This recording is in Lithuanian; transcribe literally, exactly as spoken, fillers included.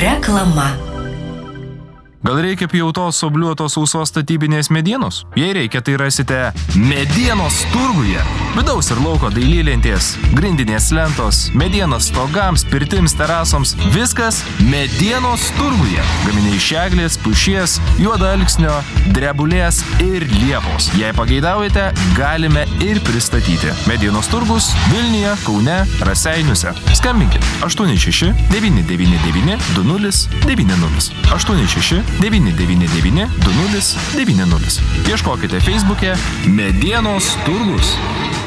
Reklama. Gal reikia pjautos obliuotos sausos statybinės medienos? Jei reikia, tai rasite Medienos turguje. Vidaus ir lauko dailylentės, grindinės lentos, medienos stogams, pirtims, terasoms. Viskas Medienos turguje. Gaminiai iš eglės, pušies, juodalksnio, drebulės ir liepos. Jei pageidaujate, galime ir pristatyti. Medienos turgus Vilniuje, Kaune, Raseiniuose. Skambinkit aštuoni šeši devyni devyni devyni du nulis devyni nulis. aštuoni šeši devyni devyni devyni du nulis devyni nulis. Ieškokite Facebook'e Medienos turgus.